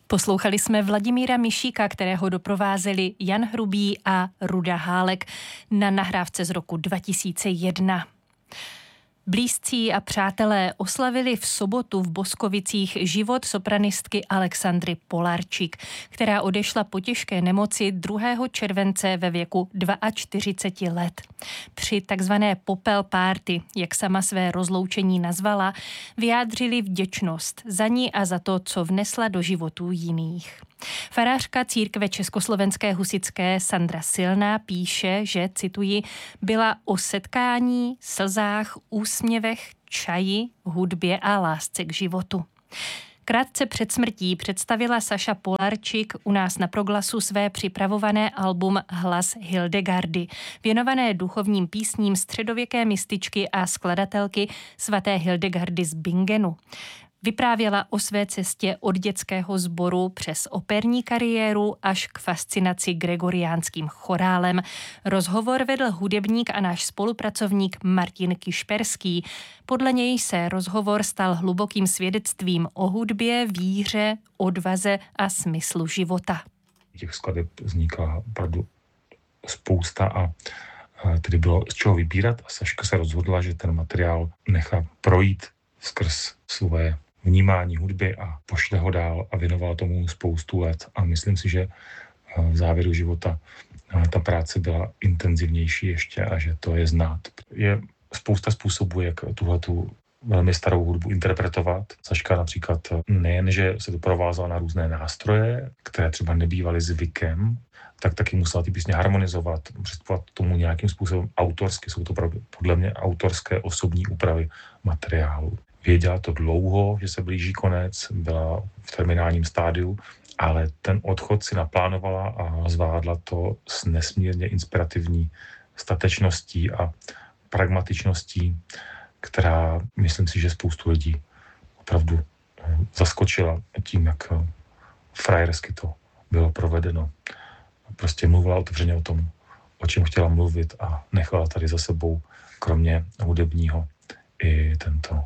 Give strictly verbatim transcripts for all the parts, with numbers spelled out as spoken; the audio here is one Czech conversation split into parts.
Poslouchali jsme Vladimíra Mišíka, kterého doprovázeli Jan Hrubý a Ruda Hálek na nahrávce z roku dva tisíce jedna. Blízcí a přátelé oslavili v sobotu v Boskovicích život sopranistky Alexandry Polarčík, která odešla po těžké nemoci druhého července ve věku čtyřicet dva let. Při takzvané popel party, jak sama své rozloučení nazvala, vyjádřili vděčnost za ní a za to, co vnesla do životů jiných. Farářka církve Československé husitské Sandra Silná píše, že, cituji, byla o setkání, slzách, úsměvech, čaji, hudbě a lásce k životu. Krátce před smrtí představila Saša Polarčík u nás na Proglasu své připravované album Hlas Hildegardy, věnované duchovním písním středověké mističky a skladatelky svaté Hildegardy z Bingenu. Vyprávěla o své cestě od dětského sboru přes operní kariéru až k fascinaci gregoriánským chorálem. Rozhovor vedl hudebník a náš spolupracovník Martin Kišperský. Podle něj se rozhovor stal hlubokým svědectvím o hudbě, víře, odvaze a smyslu života. Těch skladeb vznikla opravdu spousta a tedy bylo z čeho vybírat a Saška se rozhodla, že ten materiál nechá projít skrz svoje vnímání hudby a pošle ho dál a věnovala tomu spoustu let. A myslím si, že v závěru života ta práce byla intenzivnější ještě a že to je znát. Je spousta způsobů, jak tuhletu velmi starou hudbu interpretovat. Saška například nejen, že se doprovázala na různé nástroje, které třeba nebývaly zvykem, tak taky musela ty písně harmonizovat, přistupovat tomu nějakým způsobem autorsky. Jsou to podle mě autorské osobní úpravy materiálu. Věděla to dlouho, že se blíží konec, byla v terminálním stádiu, ale ten odchod si naplánovala a zvládla to s nesmírně inspirativní statečností a pragmatičností, která, myslím si, že spoustu lidí opravdu zaskočila tím, jak frajersky to bylo provedeno. Prostě mluvila otevřeně o tom, o čem chtěla mluvit a nechala tady za sebou, kromě hudebního, i tento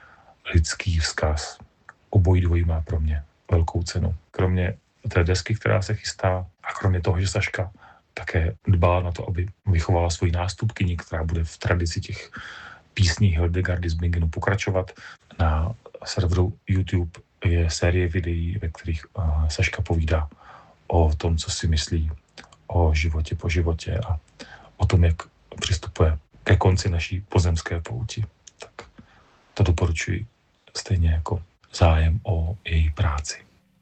lidský vzkaz. Obojí dvojí má pro mě velkou cenu. Kromě té desky, která se chystá, a kromě toho, že Saška také dbala na to, aby vychovala svoji nástupkyni, která bude v tradici těch písní Hildegardy z Bingenu pokračovat. Na serveru YouTube je série videí, ve kterých Saška povídá o tom, co si myslí o životě po životě a o tom, jak přistupuje ke konci naší pozemské pouti. Tak to doporučuji, stejně jako zájem o její práci.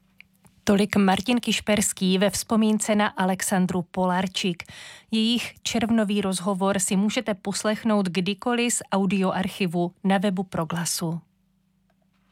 Tolik Martin Kišperský ve vzpomínce na Alexandru Polarčík. Jejich červnový rozhovor si můžete poslechnout kdykoliv z audioarchivu na webu Proglasu.